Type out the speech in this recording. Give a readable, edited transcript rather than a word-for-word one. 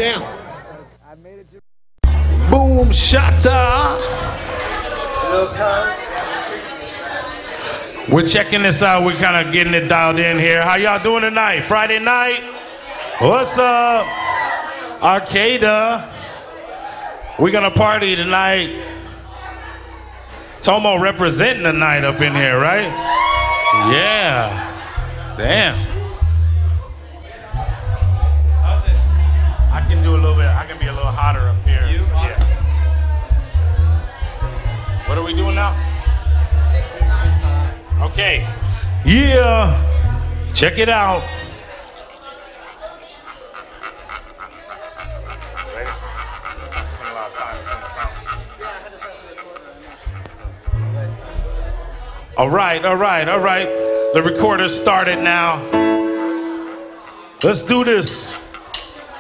Sam. Boom shatta. We're checking this out. We're kind of getting it dialed in here. How y'all doing tonight? Friday night? What's up? Arcada. We're gonna party tonight. Tomo representing the night up in here, right? Yeah. Damn. I can do a little bit. I can be a little hotter up here. Yeah. What are we doing now? Okay. Yeah. Check it out. Ready? I spend a lot of time with the sound. All right. The recorder started now. Let's do this.